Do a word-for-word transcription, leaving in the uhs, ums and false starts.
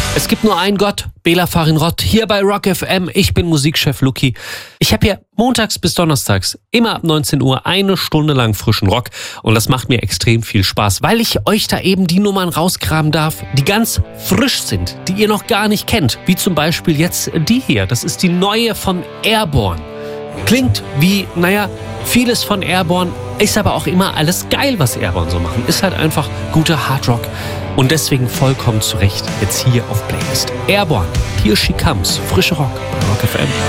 Es gibt nur einen Gott, Bela Farinrod, hier bei Rock F M. Ich bin Musikchef Luki. Ich habe hier montags bis donnerstags immer ab neunzehn Uhr eine Stunde lang frischen Rock. Und das macht mir extrem viel Spaß, weil ich euch da eben die Nummern rausgraben darf, die ganz frisch sind, die ihr noch gar nicht kennt. Wie zum Beispiel jetzt die hier. Das ist die neue von Airborne. Klingt wie, naja, vieles von Airborne, ist aber auch immer alles geil, was Airborne so machen. Ist halt einfach guter Hardrock. Und deswegen vollkommen zu Recht jetzt hier auf Playlist. Airborne, Here She Comes, frische Rock bei Rock F M.